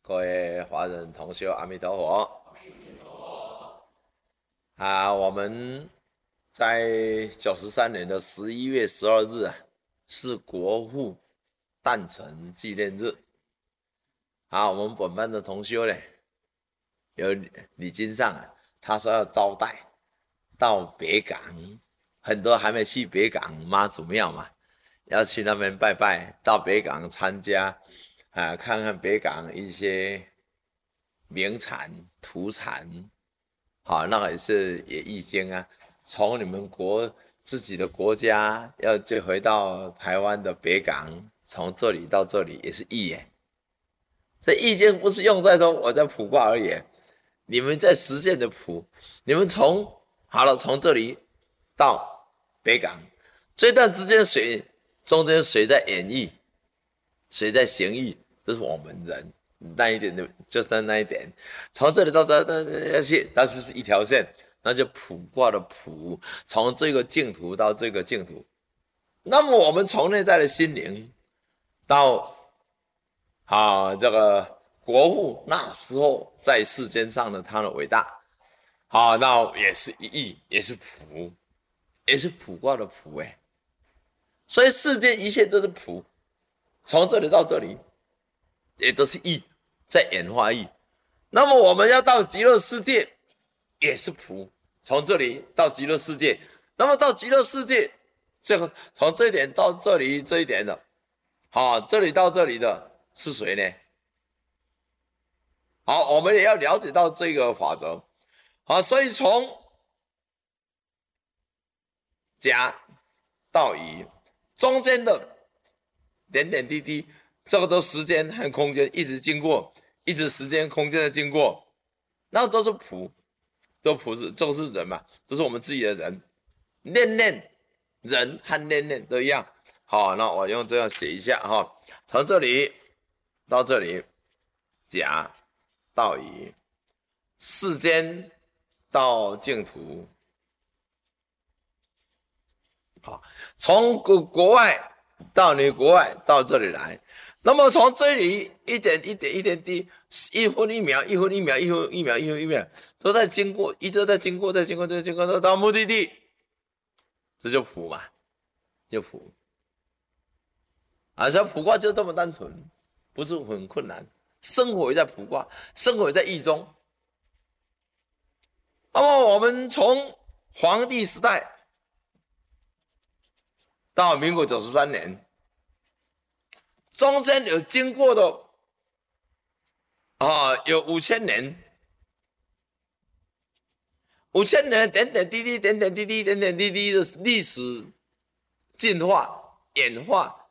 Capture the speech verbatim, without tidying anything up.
各位华人同修，阿弥陀佛！啊，我们在九十三年的十一月十二日啊，是国父诞辰纪念日。啊，我们本班的同修呢，有李金上啊，他说要招待到北港，很多还没去北港妈祖庙嘛，要去那边拜拜，到北港参加啊，看看北港一些名产土产。好，那个也是也易经啊，从你们国自己的国家要就回到台湾的北港，从这里到这里也是易耶。这易经不是用在说我在卜卦而已，你们在实践的卜，你们从好了从这里到北港，这段之间谁中间谁在演绎，谁在行义，这是我们人。那一点的，就是那一点，从这里到这这去，但是是一条线，那就卜卦的卜，从这个净土到这个净土。那么我们从内在的心灵到啊这个国父那时候在世间上的他的伟大，好，那也是一义，也是卜，也是卜卦的卜哎，所以世间一切都是卜，从这里到这里。也都是义，在演化义。那么我们要到极乐世界，也是普，从这里到极乐世界。那么到极乐世界，这个从这一点到这里这一点的，好，这里到这里的是谁呢？好，我们也要了解到这个法则。好，所以从甲到乙中间的点点滴滴。这个都时间和空间一直经过，一直时间空间的经过，那都是普，都普是这个是人嘛，都是我们自己的人，念念人和念念都一样。好，那我用这样写一下哈，从这里到这里，甲到乙，世间到净土，好，从国国外到你国外到这里来。那么从这里一点一点一点滴，一分一秒，一分一秒，一分一秒，一分一秒，都在经过，一直在经过，在经过，在经过，到目的地，这就卜嘛，就卜。啊，像卜卦就这么单纯，不是很困难。生活也在卜卦，生活也在易中。那么我们从黄帝时代到民国九十三年。中间有经过的啊，有五千年，五千年点点滴滴、点点滴滴、点点滴滴的历史进化、演化，